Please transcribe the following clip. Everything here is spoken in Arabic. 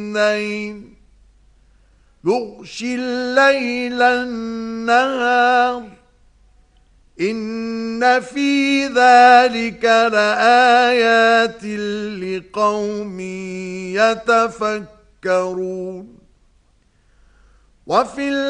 اثنين يغشي الليل النهار إن في ذلك لآيات لقوم يتفكرون وفي